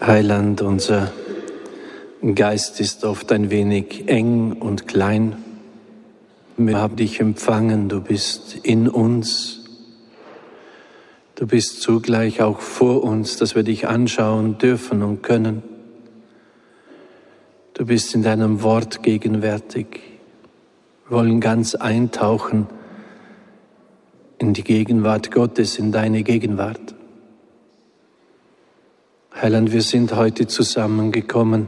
Heiland, unser Geist ist oft ein wenig eng und klein. Wir haben dich empfangen, du bist in uns. Du bist zugleich auch vor uns, dass wir dich anschauen dürfen und können. Du bist in deinem Wort gegenwärtig. Wir wollen ganz eintauchen in die Gegenwart Gottes, in deine Gegenwart. Heiland, wir sind heute zusammengekommen,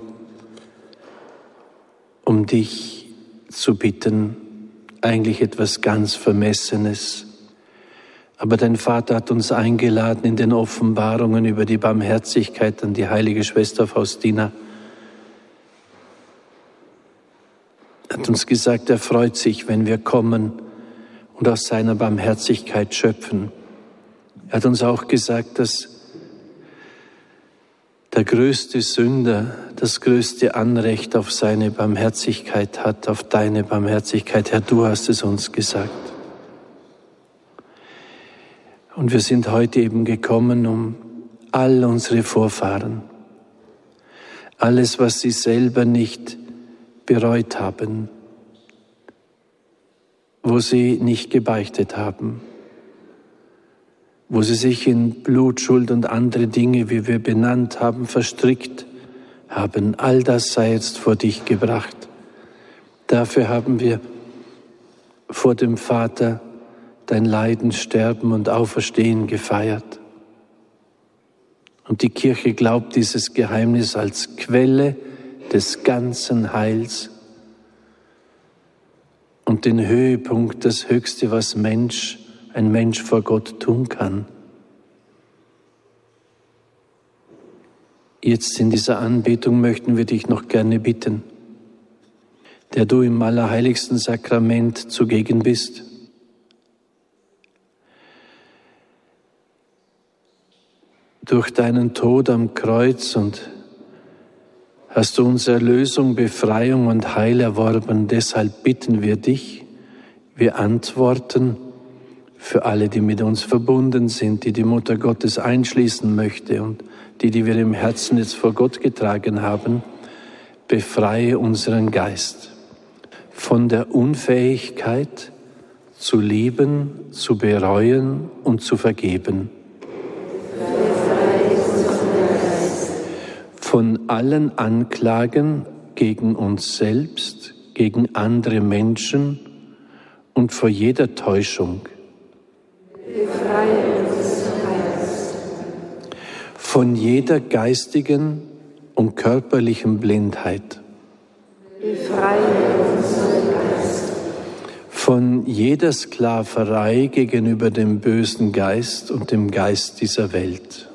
um dich zu bitten, eigentlich etwas ganz Vermessenes. Aber dein Vater hat uns eingeladen in den Offenbarungen über die Barmherzigkeit an die heilige Schwester Faustina. Er hat uns gesagt, er freut sich, wenn wir kommen und aus seiner Barmherzigkeit schöpfen. Er hat uns auch gesagt, dass der größte Sünder das größte Anrecht auf seine Barmherzigkeit hat, auf deine Barmherzigkeit. Herr, du hast es uns gesagt. Und wir sind heute eben gekommen, um all unsere Vorfahren, alles, was sie selber nicht bereut haben, wo sie nicht gebeichtet haben, wo sie sich in Blut, Schuld und andere Dinge, wie wir benannt haben, verstrickt haben. All das sei jetzt vor dich gebracht. Dafür haben wir vor dem Vater dein Leiden, Sterben und Auferstehen gefeiert. Und die Kirche glaubt dieses Geheimnis als Quelle des ganzen Heils und den Höhepunkt, das Höchste, was ein Mensch vor Gott tun kann. Jetzt in dieser Anbetung möchten wir dich noch gerne bitten, der du im allerheiligsten Sakrament zugegen bist. Durch deinen Tod am Kreuz und hast du uns Erlösung, Befreiung und Heil erworben. Deshalb bitten wir dich, wir antworten für alle, die mit uns verbunden sind, die Mutter Gottes einschließen möchte und die wir im Herzen jetzt vor Gott getragen haben, befreie unseren Geist von der Unfähigkeit zu lieben, zu bereuen und zu vergeben. Von allen Anklagen gegen uns selbst, gegen andere Menschen und vor jeder Täuschung. Befreie unseren Geist. Von jeder geistigen und körperlichen Blindheit. Befreie unseren Geist. Von jeder Sklaverei gegenüber dem bösen Geist und dem Geist dieser Welt.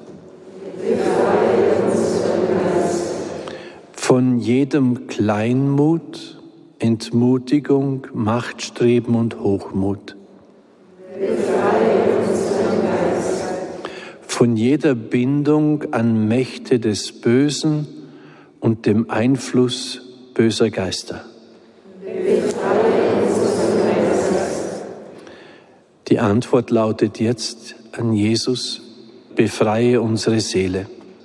Befreie unseren Geist. Von jedem Kleinmut, Entmutigung, Machtstreben und Hochmut. Befreie unseren Geist. Von jeder Bindung an Mächte des Bösen und dem Einfluss böser Geister. Befreie unseren Geist. Die Antwort lautet jetzt an Jesus: Befreie unsere Seele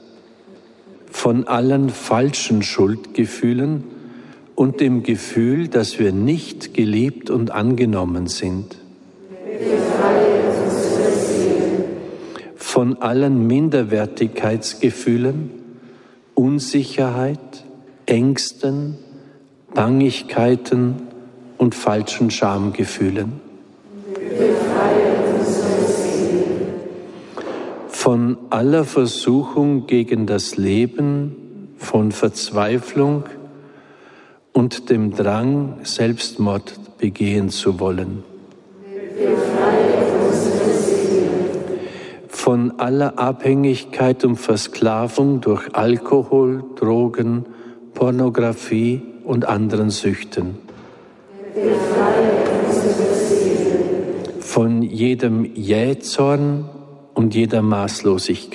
von allen falschen Schuldgefühlen und dem Gefühl, dass wir nicht geliebt und angenommen sind. Befreie unsere Seele von allen Minderwertigkeitsgefühlen, Unsicherheit, Ängsten, Bangigkeiten und falschen Schamgefühlen. Befreie unsere Seele von aller Versuchung gegen das Leben, von Verzweiflung und dem Drang, Selbstmord begehen zu wollen. Befreie unsere Seele von aller Abhängigkeit und Versklavung durch Alkohol, Drogen, Pornografie und anderen Süchten. Befreie unsere Seele von jedem Jähzorn und jeder Maßlosigkeit.